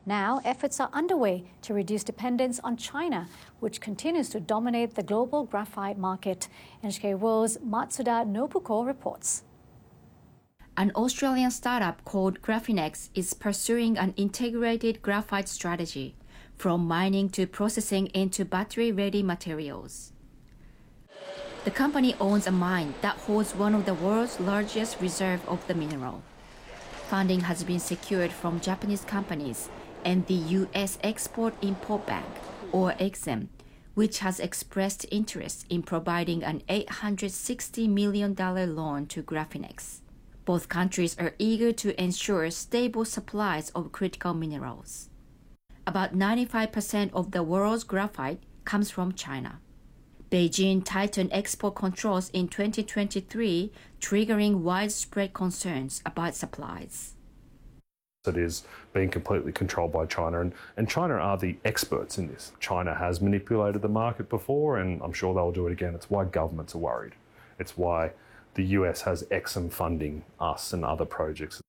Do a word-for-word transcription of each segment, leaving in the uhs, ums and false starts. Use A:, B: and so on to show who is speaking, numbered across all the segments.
A: Now, efforts are underway to reduce dependence on China, which continues to dominate the global graphite market. N H K World's Matsuda Nobuko reports.
B: An Australian startup called Graphinex is pursuing an integrated graphite strategy, from mining to processing into battery-ready materials. The company owns a mine that holds one of the world's largest reserves of the mineral. Funding has been secured from Japanese companies and the U S Export-Import Bank, or EXIM, which has expressed interest in providing an eight hundred sixty million dollars loan to Graphinex. Both countries are eager to ensure stable supplies of critical minerals. About ninety-five percent of the world's graphite comes from China. Beijing tightened export controls in twenty twenty-three, triggering widespread concerns about supplies.
C: It is being completely controlled by China, and, and China are the experts in this. China has manipulated the market before, and I'm sure they'll do it again. It's why governments are worried. It's why the U S has EXIM funding us and other projects.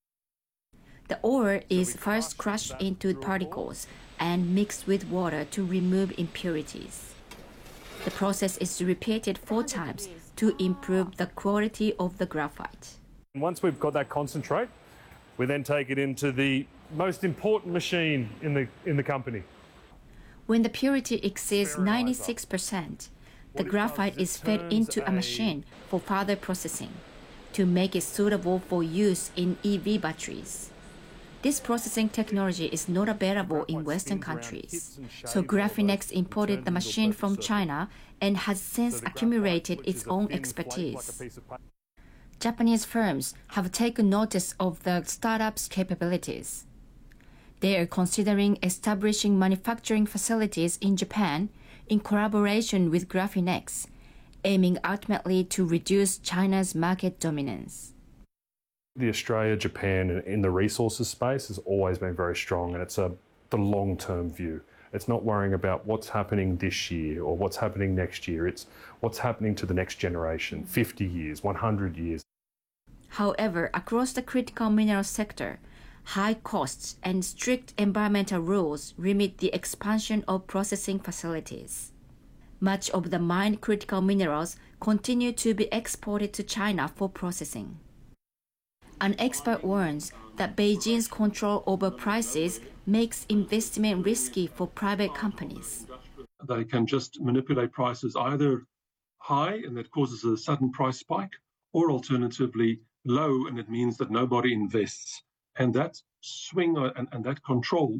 B: The ore is first crushed into particles and mixed with water to remove impurities. The process is repeated four times to improve the quality of the graphite.
C: Once we've got that concentrate, we then take it into the most important machine in the, in the company.
B: When the purity exceeds ninety-six percent, the graphite is fed into a machine for further processing to make it suitable for use in E V batteries. This processing technology is not available in Western countries, so Graphinex imported the machine from China and has since accumulated its own expertise. Japanese firms have taken notice of the startup's capabilities. They are considering establishing manufacturing facilities in Japan in collaboration with Graphinex, aiming ultimately to reduce China's market dominance.
C: The Australia-Japan in the resources space has always been very strong, and it's a the long-term view. It's not worrying about what's happening this year or what's happening next year. It's what's happening to the next generation, fifty years, one hundred years.
B: However, across the critical mineral sector, high costs and strict environmental rules limit the expansion of processing facilities. Much of the mined critical minerals continue to be exported to China for processing. An expert warns that Beijing's control over prices makes investment risky for private companies.
D: They can just manipulate prices either high, and that causes a sudden price spike, or alternatively low, and it means that nobody invests. And that swing and, and that control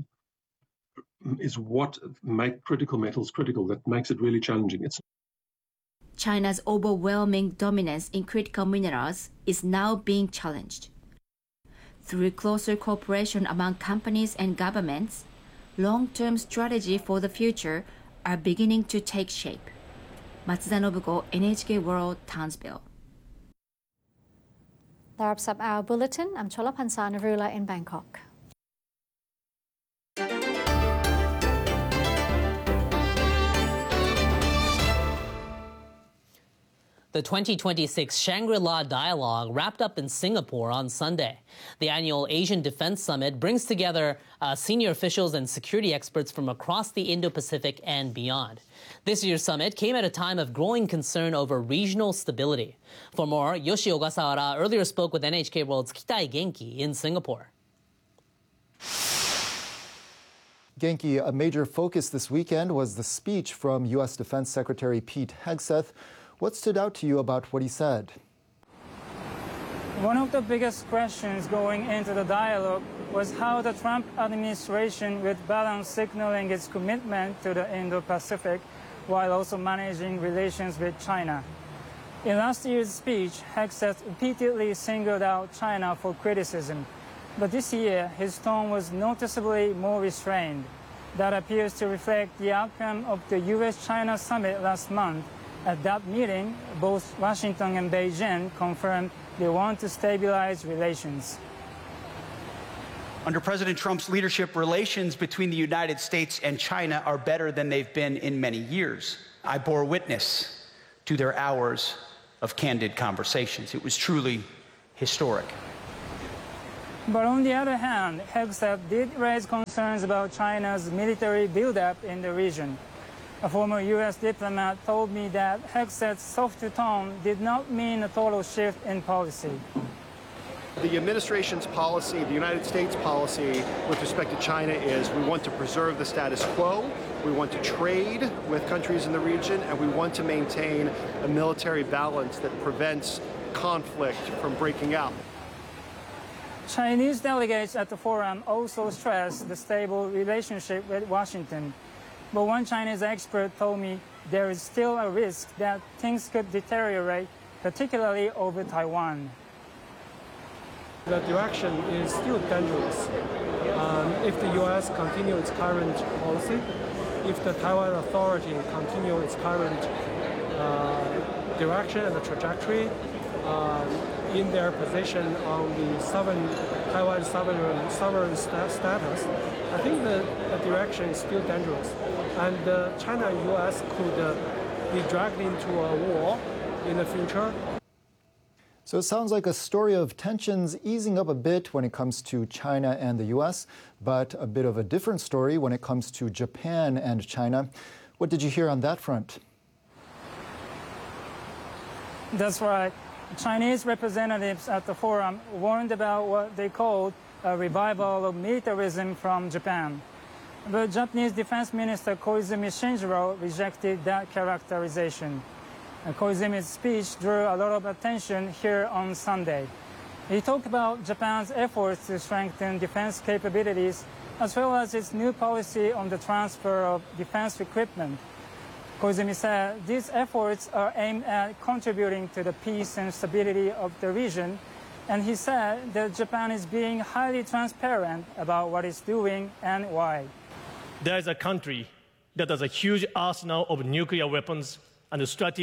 D: is what makes critical metals critical, that makes it really challenging. It's
B: China's overwhelming dominance in critical minerals is now being challenged. Through closer cooperation among companies and governments, long-term strategy for the future are beginning to take shape. Matsuda Nobuko, N H K World, Townsville.
A: That wraps up our bulletin. I'm Cholapansa Narula in Bangkok.
E: The twenty twenty-six Shangri-La Dialogue wrapped up in Singapore on Sunday. The annual Asian Defense Summit brings together uh, senior officials and security experts from across the Indo-Pacific and beyond. This year's summit came at a time of growing concern over regional stability. For more, Yoshi Ogasawara earlier spoke with N H K World's Kitai Genki in Singapore.
F: Genki, a major focus this weekend was the speech from U S Defense Secretary Pete Hegseth. What stood out to you about what he said?
G: One of the biggest questions going into the dialogue was how the Trump administration would balance signaling its commitment to the Indo-Pacific while also managing relations with China. In last year's speech, Hegseth repeatedly singled out China for criticism. But this year, his tone was noticeably more restrained. That appears to reflect the outcome of the U S China summit last month. At that meeting, both Washington and Beijing confirmed they want to stabilize relations.
H: Under President Trump's leadership, relations between the United States and China are better than they've been in many years. I bore witness to their hours of candid conversations. It was truly historic.
G: But on the other hand, Hegseth did raise concerns about China's military buildup in the region. A former U S diplomat told me that Hegseth's soft tone did not mean a total shift in policy.
I: The administration's policy, the United States policy with respect to China is we want to preserve the status quo, we want to trade with countries in the region, and we want to maintain a military balance that prevents conflict from breaking out.
G: Chinese delegates at the forum also stressed the stable relationship with Washington. But one Chinese expert told me there is still a risk that things could deteriorate, particularly over Taiwan.
J: The direction is still dangerous. Um, if the U S continue its current policy, if the Taiwan Authority continue its current uh, direction and the trajectory uh, in their position on the sovereign, Taiwan sovereign, sovereign sta status, I think the, the direction is still dangerous. And uh, China and U S could uh, be dragged into a war in the future.
F: So it sounds like a story of tensions easing up a bit when it comes to China and the U S, but a bit of a different story when it comes to Japan and China. What did you hear on that front?
G: That's right. Chinese representatives at the forum warned about what they called a revival of militarism from Japan. But Japanese Defense Minister Koizumi Shinjiro rejected that characterization. Koizumi's speech drew a lot of attention here on Sunday. He talked about Japan's efforts to strengthen defense capabilities, as well as its new policy on the transfer of defense equipment. Koizumi said these efforts are aimed at contributing to the peace and stability of the region, and he said that Japan is being highly transparent about what it's doing and why.
K: There is a country that has a huge arsenal of nuclear weapons and strategic